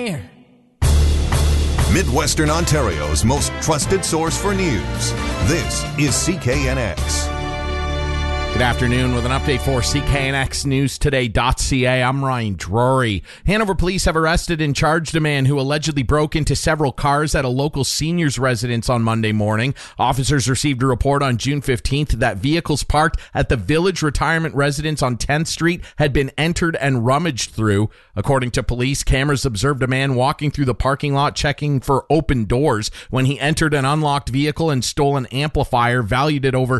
air. Midwestern Ontario's most trusted source for news. This is CKNX. Good afternoon with an update for CKNX News Today.ca. I'm Ryan Drury. Hanover police have arrested and charged a man who allegedly broke into several cars at a local seniors residence on Monday morning. Officers received a report on June 15th that vehicles parked at the Village Retirement Residence on 10th Street had been entered and rummaged through. According to police, cameras observed a man walking through the parking lot checking for open doors when he entered an unlocked vehicle and stole an amplifier valued at over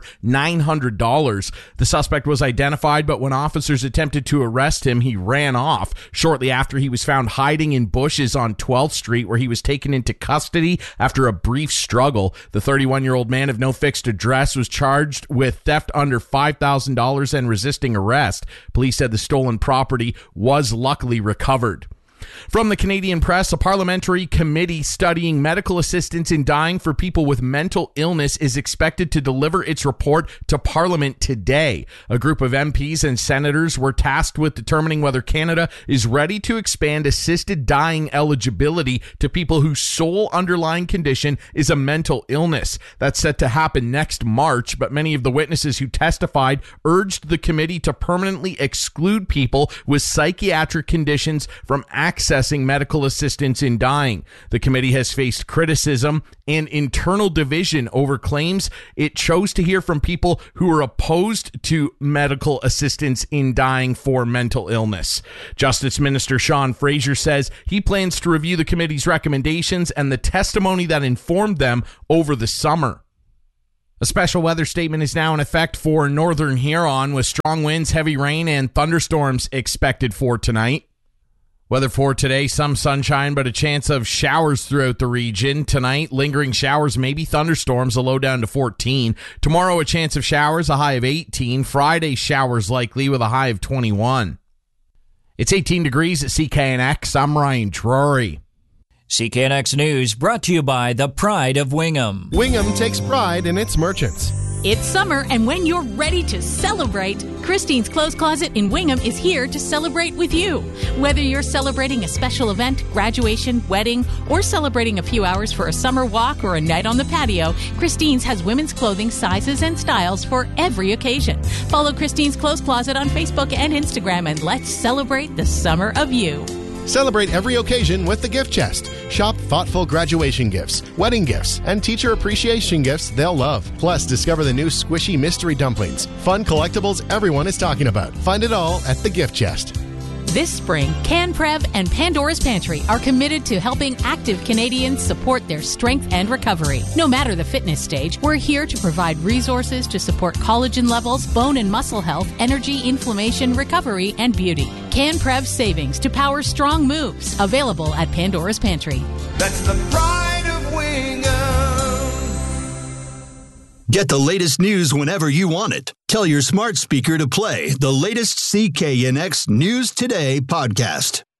$900. The suspect was identified, but when officers attempted to arrest him, he ran off. Shortly after, he was found hiding in bushes on 12th Street, where he was taken into custody after a brief struggle. The 31-year-old man of no fixed address was charged with theft under $5,000 and resisting arrest. Police said the stolen property was luckily recovered. From the Canadian Press, a parliamentary committee studying medical assistance in dying for people with mental illness is expected to deliver its report to Parliament today. A group of MPs and senators were tasked with determining whether Canada is ready to expand assisted dying eligibility to people whose sole underlying condition is a mental illness. That's set to happen next March, but many of the witnesses who testified urged the committee to permanently exclude people with psychiatric conditions from accessing medical assistance in dying. The committee has faced criticism and internal division over claims it chose to hear from people who are opposed to medical assistance in dying for mental illness. Justice Minister Sean Fraser says he plans to review the committee's recommendations and the testimony that informed them over the summer. A special weather statement is now in effect for Northern Huron, with strong winds, heavy rain, and thunderstorms expected for tonight. Weather for today, some sunshine, but a chance of showers throughout the region. Tonight, lingering showers, maybe thunderstorms, a low down to 14. Tomorrow, a chance of showers, a high of 18. Friday, showers likely with a high of 21. It's 18 degrees at CKNX. I'm Ryan Drury. CKNX News brought to you by the Pride of Wingham. Wingham takes pride in its merchants. It's summer, and when you're ready to celebrate, Christine's Clothes Closet in Wingham is here to celebrate with you. Whether you're celebrating a special event, graduation, wedding, or celebrating a few hours for a summer walk or a night on the patio, Christine's has women's clothing sizes and styles for every occasion. Follow Christine's Clothes Closet on Facebook and Instagram, and let's celebrate the summer of you. Celebrate every occasion with the gift chest. Shop thoughtful graduation gifts, wedding gifts, and teacher appreciation gifts they'll love. Plus, discover the new squishy mystery dumplings. Fun collectibles everyone is talking about. Find it all at the gift chest. This spring, CanPrev and Pandora's Pantry are committed to helping active Canadians support their strength and recovery. No matter the fitness stage, we're here to provide resources to support collagen levels, bone and muscle health, energy, inflammation, recovery, and beauty. CanPrev savings to power strong moves. Available at Pandora's Pantry. That's the pride of Wingham. Get the latest news whenever you want it. Tell your smart speaker to play the latest CKNX News Today podcast.